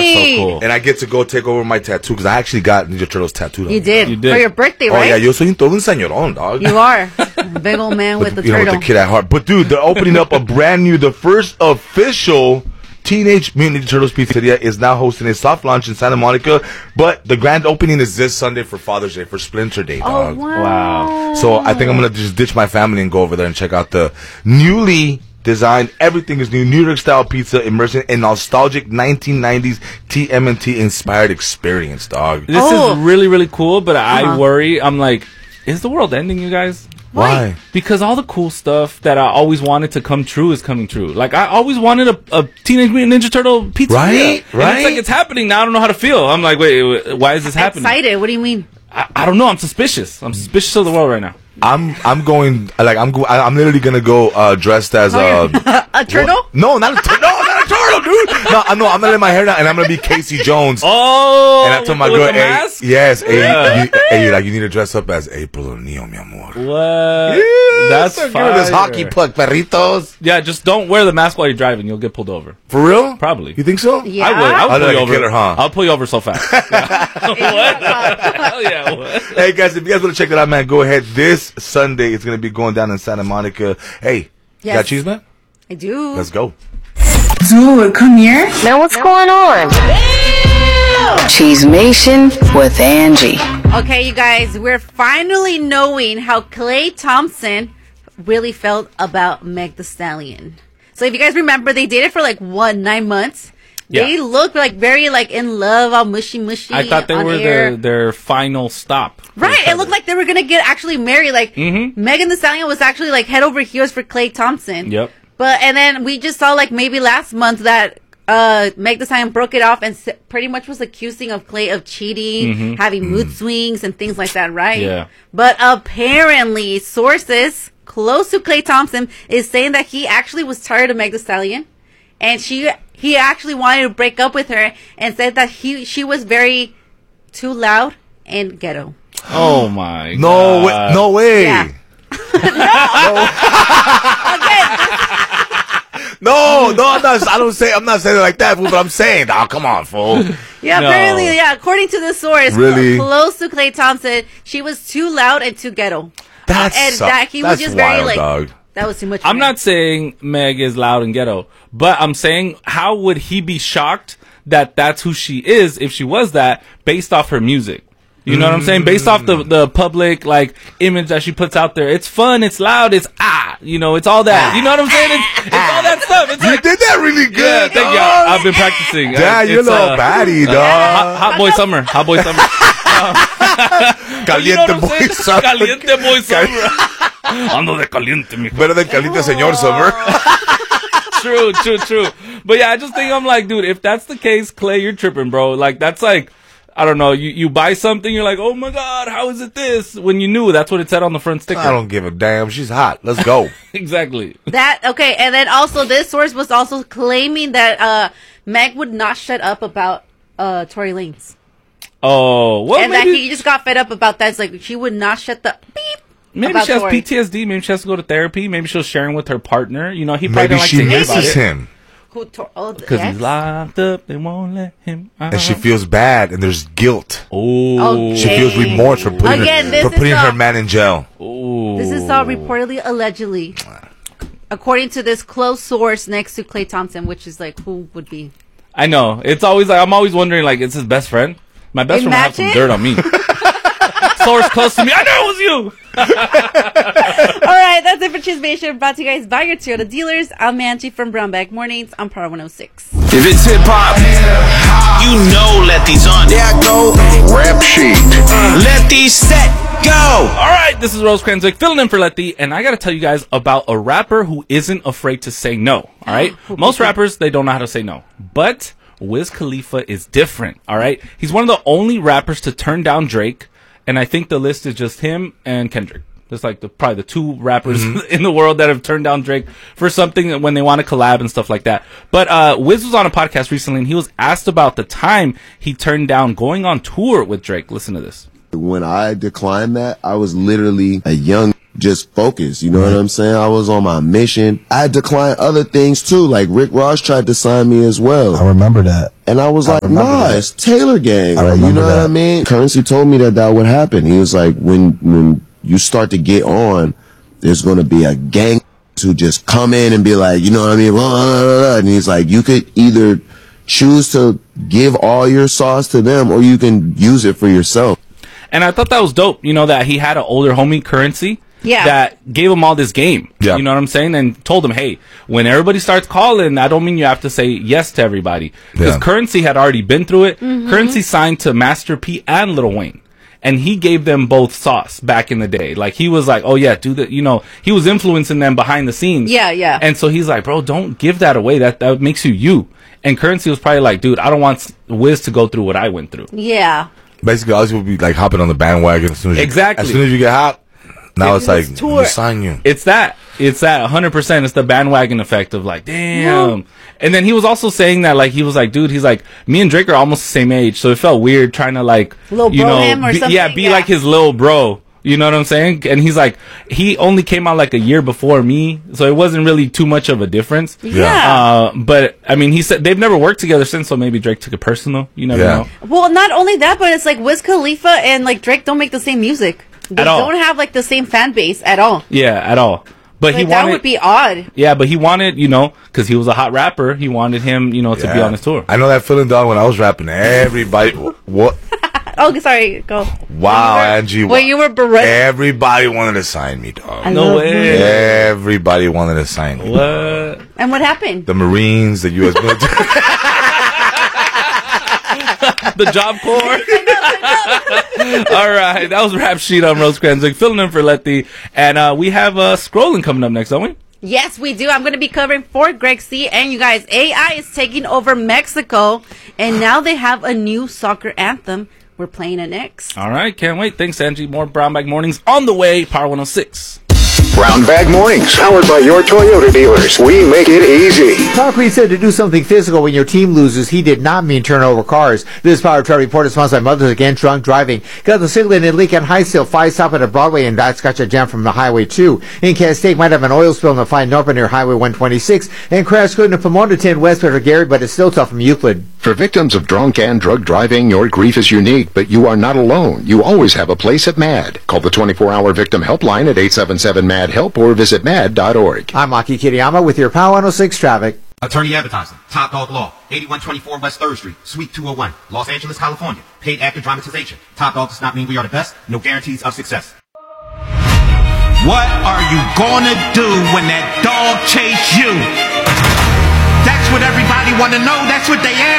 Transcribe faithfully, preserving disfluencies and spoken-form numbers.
so cool. And I get to go take over my tattoo because I actually got Ninja Turtles tattooed on You me. did. You did. For your birthday, Oh, right? yeah. Yo soy todo un señorón, dog. You are. Big old man with the you know, turtle. with the kid at heart. But, dude, they're opening up a brand new, the first official Teenage Mutant Ninja Turtles Pizzeria is now hosting a soft launch in Santa Monica. But the grand opening is this Sunday for Father's Day, for Splinter Day, dog. Oh, wow. Wow. So I think I'm going to just ditch my family and go over there and check out the newly designed, everything is new, New York style pizza immersing in nostalgic nineteen nineties T M N T inspired experience, dog. This Oh. is really, really cool, but I Uh-huh. worry. I'm like, is the world ending, you guys? Why? Because all the cool stuff that I always wanted to come true is coming true. Like, I always wanted a, a Teenage Mutant Ninja Turtle pizza. Right, And right. it's like, it's happening now. I don't know how to feel. I'm like, wait, wait why is this happening? Excited. What do you mean? I, I don't know. I'm suspicious. I'm suspicious of the world right now. I'm I'm going like I'm go, I- I'm literally gonna go uh, dressed as Oh, uh, A turtle? what? No, not a tur- no, not a turtle, dude. No, I know I'm gonna let my hair down and I'm gonna be Casey Jones. Oh, And I told my with girl, the hey, mask? yes, hey, Yeah. you, hey, like you need to dress up as April O'Neil, mi amor. What? Yeah, That's so give her this fire. hockey puck, perritos. Yeah, just don't wear the mask while you're driving. You'll get pulled over. For real? Probably. You think so? Yeah. I would. I would I'll pull like you a over. killer, huh? I'll pull you over so fast. What? Hell yeah. What? Hey guys, if you guys want to check that out, man, go ahead. This Sunday it's gonna be going down in Santa Monica. Hey, you got Yes. cheese, man? I do. Let's go. Dude, come here. Now what's going on? Cheesemation with Angie. Okay, you guys, we're finally knowing how Klay Thompson really felt about Meg Thee Stallion. So if you guys remember, they dated for like what, nine months. They Yeah. looked like very like in love, all mushy mushy. I thought they on were air. their, their final stop. for Right, each it other. looked like they were gonna get actually married. Like Mhm. Megan Thee Stallion was actually like head over heels for Klay Thompson. Yep. But and then we just saw like maybe last month that uh Meg Thee Stallion broke it off and s- pretty much was accusing of Klay of cheating, having mood swings and things like that. Right. Yeah. But apparently, sources close to Klay Thompson is saying that he actually was tired of Meg Thee Stallion, and she he actually wanted to break up with her and said that he she was very too loud and ghetto. Oh my No, God. way, no way. Yeah. No, no, I'm not, I don't say, I'm not saying it like that, fool, but I'm saying, oh, come on, fool. Yeah, No. apparently, yeah. According to the source, Really? cl- close to Klay Thompson, she was too loud and too ghetto. That's, and su- that he was that's just wild, very like dog. that was too much. for I'm him. not saying Meg is loud and ghetto, but I'm saying how would he be shocked that that's who she is if she was that based off her music? You know what I'm saying? Based off the the public like image that she puts out there, it's fun, it's loud, it's ah, you know, it's all that. You know what I'm saying? It's, it's all that stuff. It's You like, did that really yeah, good. thank you. dog. I've been practicing. Yeah, Uh, you're a it's, little uh, baddie, dog. Hot, hot boy summer. Hot boy summer. Caliente You know what I'm boy saying? summer. Caliente boy summer. Ando de caliente, mijo. Better than Caliente Señor Summer. True, true, true. But yeah, I just think I'm like, dude, if that's the case, Klay, you're tripping, bro. Like, that's like, I don't know, you, you buy something, you're like, oh my God, how is it this? When you knew that's what it said on the front sticker. I don't give a damn. She's hot. Let's go. Exactly. that. Okay, and then also this source was also claiming that uh Meg would not shut up about uh Tory Lanez, Oh, well, and maybe, that he just got fed up about that. It's like she would not shut the beep. maybe about she has Tory. P T S D. Maybe she has to go to therapy. Maybe she's sharing with her partner. You know, he probably Maybe don't like she to hear about misses it. him. Who Tor- oh, the Because ex? he's locked up, they won't let him out. And she feels bad, and there's guilt. Oh, She feels remorse for putting, Again, her, this for is putting her all- man in jail. oh. This is all reportedly, allegedly, according to this close source next to Klay Thompson, which is like who would be. I know. It's always like, I'm always wondering, like, is his best friend? My best friend will have some Imagine. dirt on me. Source close to me. I know it was you. All right, that's it for Chismation. Brought to you guys by your Toyota dealers. I'm Angie from Brownback Mornings on Power one oh six. If it's hip hop, you know let these on. There I go. Rap sheet. Let these set go. All right, this is Rose Cranswick filling in for Letty, and I got to tell you guys about a rapper who isn't afraid to say no. All right, most rappers, they don't know how to say no, but Wiz Khalifa is different. All right, he's one of the only rappers to turn down Drake, and I think the list is just him and Kendrick. There's like the probably the two rappers in the world that have turned down Drake for something when they want to collab and stuff like that. But uh, Wiz was on a podcast recently, and he was asked about the time he turned down going on tour with Drake. Listen to this. When I declined that, I was literally a young, just focused. You know what I'm saying? I was on my mission. I declined other things too. Like Rick Ross tried to sign me as well. I remember that. And I was I like, remember nah, that. it's Taylor Gang. I Like, you remember know what that. I mean? Currency told me that that would happen. He was like, when, when you start to get on, there's going to be a gang who just come in and be like, you know what I mean? Blah, blah, blah, blah. And he's like, you could either choose to give all your sauce to them or you can use it for yourself. And I thought that was dope, you know, that he had an older homie, Currency, Yeah. that gave him all this game. Yeah. You know what I'm saying? And told him, hey, when everybody starts calling, I don't mean you have to say yes to everybody. Because Yeah. Currency had already been through it. Currency signed to Master P and Lil Wayne. And he gave them both sauce back in the day. Like, he was like, oh, yeah, do the, you know, he was influencing them behind the scenes. Yeah, yeah. And so he's like, bro, don't give that away. That, that makes you you. And Currency was probably like, dude, I don't want Wiz to go through what I went through. Yeah. Basically, all these people be like hopping on the bandwagon as soon as you, Exactly. as soon as you get hot. Now it's like, tour. we sign you. It's that. It's that one hundred percent. It's the bandwagon effect of like, damn. And then he was also saying that, like, he was like, dude, he's like, me and Drake are almost the same age. So it felt weird trying to, like, Lil you bro know, him or be, something, yeah, be yeah. like his little bro. You know what I'm saying? And he's like, he only came out like a year before me. So it wasn't really too much of a difference. Yeah. Uh, but I mean, he said they've never worked together since. So maybe Drake took it personal. You never Yeah. know. Well, not only that, but it's like Wiz Khalifa and like Drake don't make the same music. They At all. don't have like the same fan base at all. Yeah, at all. But Like he that wanted, would be odd. yeah, but he wanted, you know, because he was a hot rapper. He wanted him, you know, to be Yeah. on his tour. I know that feeling, dog. When I was rapping, everybody, what? Oh, sorry, go. Wow, When you were- Angie. When you were bereft. Everybody wanted to sign me, dog. I No love way. Wiz. Everybody wanted to sign me. What? And what happened? The Marines, the U S military. The Job Corps. All right, that was Rap Sheet on Rosecrans, filling in for Letty, and uh, we have uh, scrolling coming up next, don't we? Yes, we do. I'm going to be covering for Greg C. And you guys, A I is taking over Mexico, and now they have a new soccer anthem. We're playing it next. All right, can't wait. Thanks, Angie. More Brown Bag Mornings on the way. Power one oh six. Brown Bag Mornings, powered by your Toyota dealers. We make it easy. Concrete said to do something physical when your team loses. He did not mean turn over cars. This Power Trip report is sponsored by Mothers Against Drunk Driving. Got the signal in leak on High Seal, five stop at a Broadway, and that's got you jammed from the Highway two. In Castaic might have an oil spill in the fine north near Highway one twenty-six. And crash good in Pomona ten west for Gary, but it's still tough from Euclid. For victims of drunk and drug driving, your grief is unique, but you are not alone. You always have a place at MAD. Call the twenty-four hour victim helpline at eight seven seven M A D HELP or visit mad dot org. I'm Aki Kiriyama with your Power one oh six traffic. Attorney Advertising, Top Dog Law, eighty-one twenty-four West third Street, Suite two oh one, Los Angeles, California. Paid actor dramatization. Top Dog does not mean we are the best. No guarantees of success. What are you gonna do when that dog chase you? That's what everybody wanna know. That's what they ask.